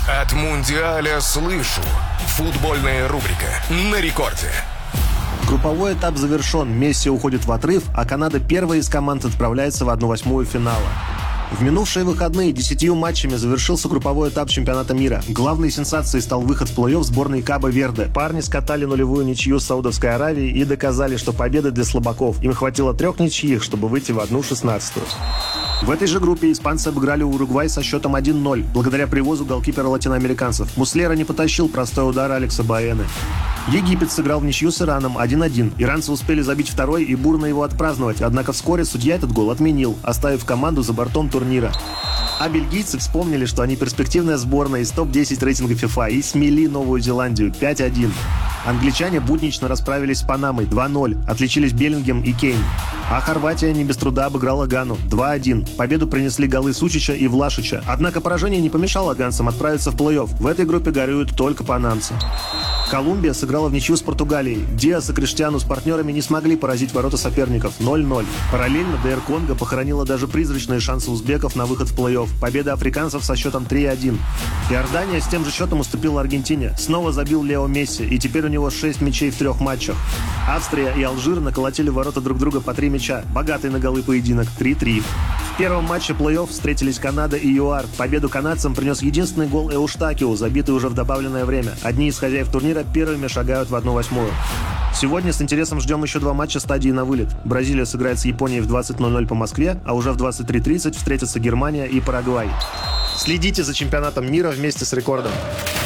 От Мундиаля слышу. Футбольная рубрика на рекорде. Групповой этап завершен, Месси уходит в отрыв, а Канада первая из команд отправляется в 1/8 финала. В минувшие выходные 10 матчами завершился групповой этап чемпионата мира. Главной сенсацией стал выход в плей-офф сборной Кабо-Верде. Парни скатали нулевую ничью с Саудовской Аравией и доказали, что победа для слабаков. Им хватило 3 ничьих, чтобы выйти в 1/16. В этой же группе испанцы обыграли Уругвай со счетом 1-0, благодаря привозу голкипера латиноамериканцев. Муслера не потащил простой удар Алекса Баэны. Египет сыграл в ничью с Ираном 1-1. Иранцы успели забить второй и бурно его отпраздновать, однако вскоре судья этот гол отменил, оставив команду за бортом турнира. А бельгийцы вспомнили, что они перспективная сборная из топ-10 рейтинга FIFA и смели Новую Зеландию 5-1. Англичане буднично расправились с Панамой 2-0, отличились Беллингем и Кейн. А Хорватия не без труда обыграла Гану 2-1. Победу принесли голы Сучича и Влашича. Однако поражение не помешало ганцам отправиться в плей-офф. В этой группе горюют только панамцы. Колумбия сыграла в ничью с Португалией. Диас и Криштиану с партнерами не смогли поразить ворота соперников 0-0. Параллельно ДР Конго похоронила даже призрачные шансы узбеков на выход в плей-офф. Победа африканцев со счетом 3-1. Иордания с тем же счетом уступила Аргентине. Снова забил Лео Месси, и теперь у него 6 мячей в 3 матчах. Австрия и Алжир наколотили в ворота друг друга по 3 мяча. Богатый на голы поединок 3-3. В первом матче плей-офф встретились Канада и ЮАР. Победу канадцам принес единственный гол Эуштакио, забитый уже в добавленное время. Одни из хозяев турнира первыми шагают в 1/8. Сегодня с интересом ждем еще 2 матча стадии на вылет. Бразилия сыграет с Японией в 20:00 по Москве, а уже в 23:30 встретятся Германия и Парагвай. Следите за чемпионатом мира вместе с рекордом.